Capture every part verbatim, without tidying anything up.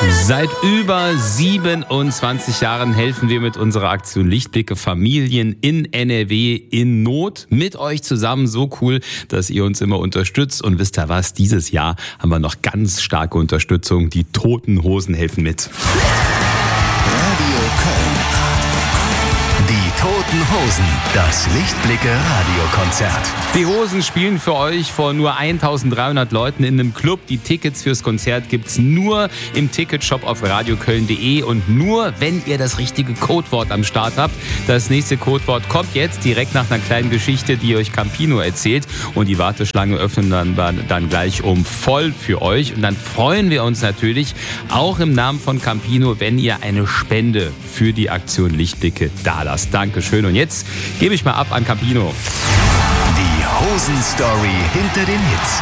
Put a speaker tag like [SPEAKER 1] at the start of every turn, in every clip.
[SPEAKER 1] Seit über siebenundzwanzig Jahren helfen wir mit unserer Aktion Lichtblicke Familien in N R W in Not. Mit euch zusammen, so cool, dass ihr uns immer unterstützt. Und wisst ihr was, dieses Jahr haben wir noch ganz starke Unterstützung. Die Toten Hosen helfen mit.
[SPEAKER 2] Radio Köln. Die Toten Hosen. Das Lichtblicke Radiokonzert.
[SPEAKER 1] Die Hosen spielen für euch vor nur eintausenddreihundert Leuten in einem Club. Die Tickets fürs Konzert gibt's nur im Ticketshop auf radioköln punkt de und nur, wenn ihr das richtige Codewort am Start habt. Das nächste Codewort kommt jetzt direkt nach einer kleinen Geschichte, die euch Campino erzählt. Und die Warteschlange öffnen dann, dann gleich um voll für euch. Und dann freuen wir uns natürlich auch im Namen von Campino, wenn ihr eine Spende für die Aktion Lichtblicke dalasst. Dankeschön. Und jetzt gebe ich mal ab an Campino.
[SPEAKER 2] Die Hosen-Story hinter den Hits.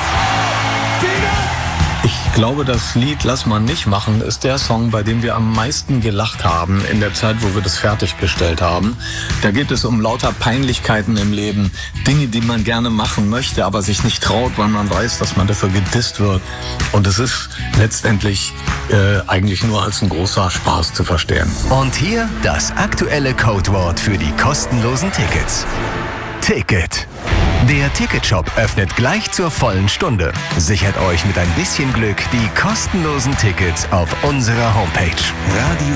[SPEAKER 3] Ich glaube, das Lied Lass mal nicht machen ist der Song, bei dem wir am meisten gelacht haben in der Zeit, wo wir das fertiggestellt haben. Da geht es um lauter Peinlichkeiten im Leben, Dinge, die man gerne machen möchte, aber sich nicht traut, weil man weiß, dass man dafür gedisst wird. Und es ist letztendlich äh, eigentlich nur als ein großer Spaß zu verstehen.
[SPEAKER 2] Und hier das aktuelle Codewort für die kostenlosen Tickets. Ticket. Der Ticketshop öffnet gleich zur vollen Stunde. Sichert euch mit ein bisschen Glück die kostenlosen Tickets auf unserer Homepage. Radio